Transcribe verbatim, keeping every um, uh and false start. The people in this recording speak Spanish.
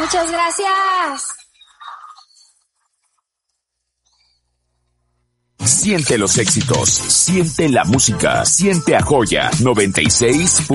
Muchas gracias. Siente los éxitos, siente la música, siente a Joya noventa y seis.